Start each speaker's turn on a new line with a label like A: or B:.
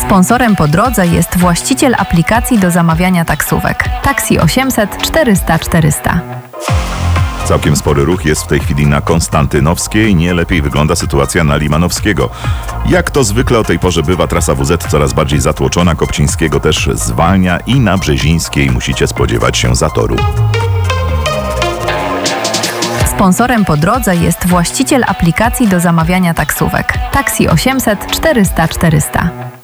A: Sponsorem po drodze jest właściciel aplikacji do zamawiania taksówek Taxi 800 400 400.
B: Całkiem spory ruch jest w tej chwili na Konstantynowskiej, nie lepiej wygląda sytuacja na Limanowskiego. Jak to zwykle o tej porze bywa, trasa WZ coraz bardziej zatłoczona, Kopcińskiego też zwalnia i na Brzezińskiej musicie spodziewać się zatoru.
A: Sponsorem po drodze jest właściciel aplikacji do zamawiania taksówek Taxi 800 400 400.